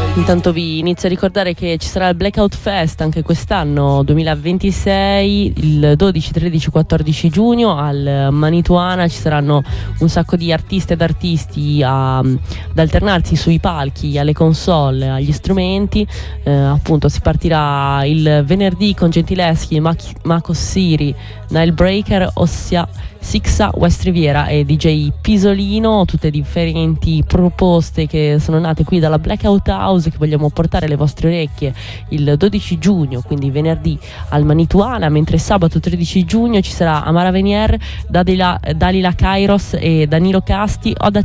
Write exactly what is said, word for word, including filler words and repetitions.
Intanto vi inizio a ricordare che ci sarà il Blackout Fest anche quest'anno duemilaventisei, il dodici, tredici, quattordici giugno al Manituana. Ci saranno un sacco di artiste ed artisti a, ad alternarsi sui palchi, alle console, agli strumenti. Eh, appunto si partirà il venerdì con Gentileschi, Mac- Mako Siri, Nile Breaker, ossia Sixa, West Riviera e D J Pisolino, tutte differenti proposte che sono nate qui dalla Blackout House, che vogliamo portare alle vostre orecchie il dodici giugno, quindi venerdì al Manituana, mentre sabato tredici giugno ci sarà Amara Venier, Dalila, Dalila Kairos e Danilo Casti, Oda